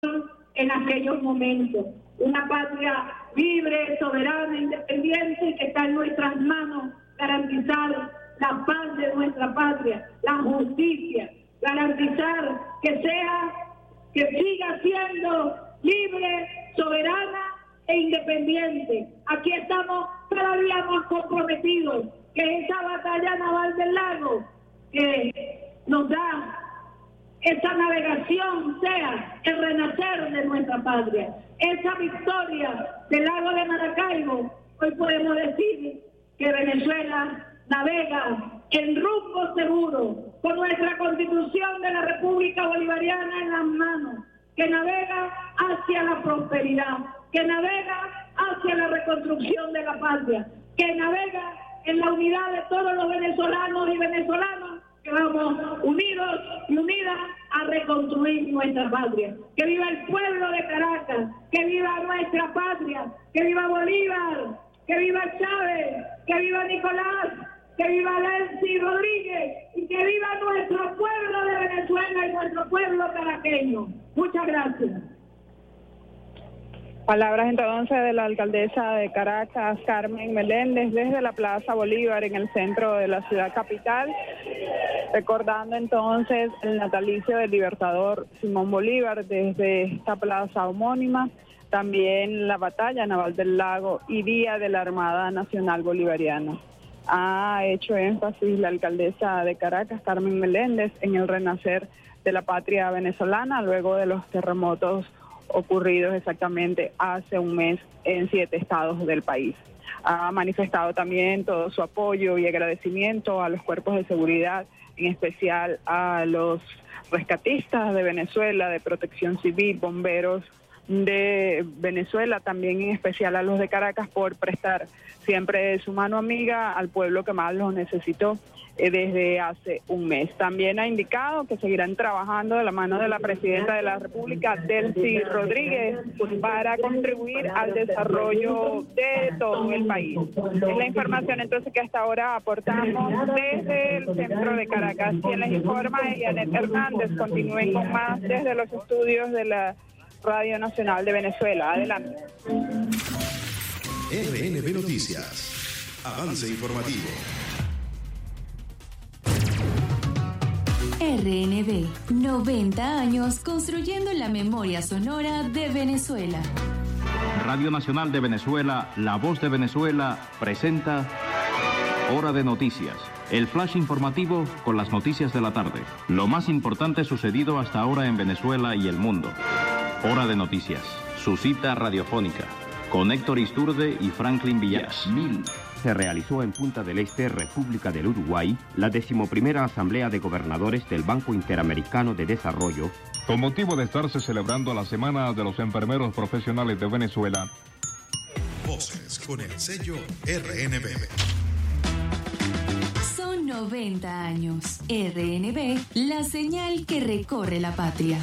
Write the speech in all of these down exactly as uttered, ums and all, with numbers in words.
en aquellos momentos. Una patria libre, soberana, independiente, que está en nuestras manos garantizar la paz de nuestra patria, la justicia, garantizar que sea, que siga siendo libre, soberana e independiente. Aquí estamos cada día más comprometidos que esa batalla naval del lago que nos da esa navegación sea el renacer de nuestra patria. Esa victoria del lago de Maracaibo, hoy podemos decir que Venezuela navega en rumbo seguro, con nuestra Constitución de la República Bolivariana en las manos, que navega hacia la prosperidad, que navega hacia la reconstrucción de la patria, que navega en la unidad de todos los venezolanos y venezolanas, que vamos unidos y unidas a reconstruir nuestra patria. Que viva el pueblo de Caracas, que viva nuestra patria, que viva Bolívar, que viva Chávez, que viva Nicolás, que viva Delcy Rodríguez y que viva nuestro pueblo de Venezuela y nuestro pueblo caraqueño. Muchas gracias. Palabras entonces de la alcaldesa de Caracas, Carmen Meléndez, desde la Plaza Bolívar en el centro de la ciudad capital, recordando entonces el natalicio del libertador Simón Bolívar desde esta plaza homónima, también la batalla naval del lago y Día de la Armada Nacional Bolivariana. Ha hecho énfasis la alcaldesa de Caracas, Carmen Meléndez, en el renacer de la patria venezolana luego de los terremotos ocurridos exactamente hace un mes en siete estados del país. Ha manifestado también todo su apoyo y agradecimiento a los cuerpos de seguridad, en especial a los rescatistas de Venezuela, de Protección Civil, bomberos de Venezuela, también en especial a los de Caracas, por prestar siempre su mano amiga al pueblo que más los necesitó eh, desde hace un mes. También ha indicado que seguirán trabajando de la mano de la presidenta de la República, Delcy Rodríguez, para contribuir al desarrollo de todo el país. Es la información entonces que hasta ahora aportamos desde el centro de Caracas. Quien les informa es Janet Hernández. Continúen con más desde los estudios de la Radio Nacional de Venezuela. Adelante. R N B Noticias. Avance informativo. R N B, noventa años construyendo la memoria sonora de Venezuela. Radio Nacional de Venezuela, La Voz de Venezuela, presenta Hora de Noticias, el flash informativo con las noticias de la tarde. Lo más importante sucedido hasta ahora en Venezuela y el mundo. Hora de Noticias, su cita radiofónica, con Héctor Isturde y Franklin Villas. Mil. Se realizó en Punta del Este, República del Uruguay, la decimoprimera Asamblea de Gobernadores del Banco Interamericano de Desarrollo, con motivo de estarse celebrando la Semana de los Enfermeros Profesionales de Venezuela. Voces con el sello R N B. Son noventa años. R N B, la señal que recorre la patria.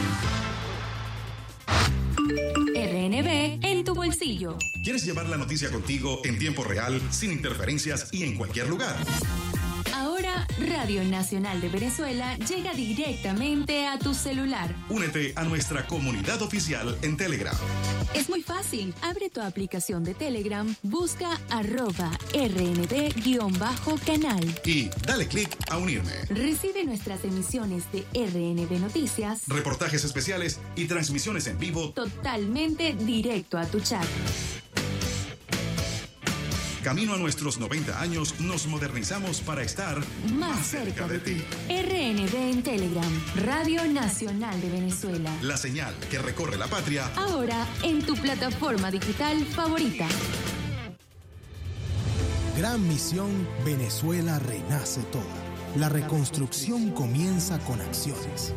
R N B en tu bolsillo. ¿Quieres llevar la noticia contigo en tiempo real, sin interferencias y en cualquier lugar? Ahora, Radio Nacional de Venezuela llega directamente a tu celular. Únete a nuestra comunidad oficial en Telegram. Es muy fácil. Abre tu aplicación de Telegram, busca arroba rnb-canal. Y dale clic a unirme. Recibe nuestras emisiones de R N B Noticias, reportajes especiales y transmisiones en vivo totalmente directo a tu chat. Camino a nuestros noventa años, nos modernizamos para estar más, más cerca, cerca de ti. R N B en Telegram, Radio Nacional de Venezuela. La señal que recorre la patria. Ahora en tu plataforma digital favorita. Gran misión, Venezuela renace toda. La reconstrucción comienza con acciones.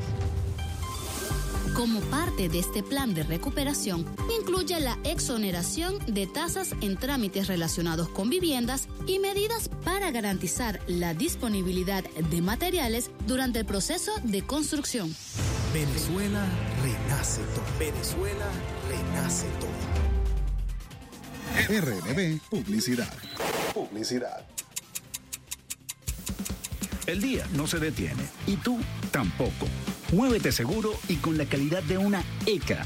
Como parte de este plan de recuperación, incluye la exoneración de tasas en trámites relacionados con viviendas y medidas para garantizar la disponibilidad de materiales durante el proceso de construcción. Venezuela renace todo. Venezuela renace todo. R N B Publicidad. Publicidad. El día no se detiene y tú tampoco. Muévete seguro y con la calidad de una E C A.